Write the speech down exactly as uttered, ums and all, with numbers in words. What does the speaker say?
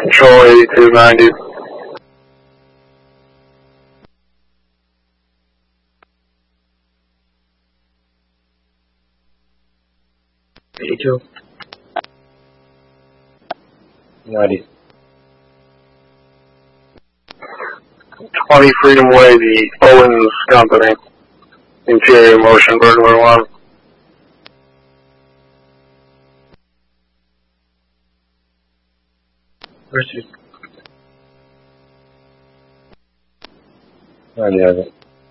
Control eighty-two ninety. eighty-two. ninety. twenty Freedom Way, the Owens Company. Interior motion, burglar alarm. Pursuit. ninety has it.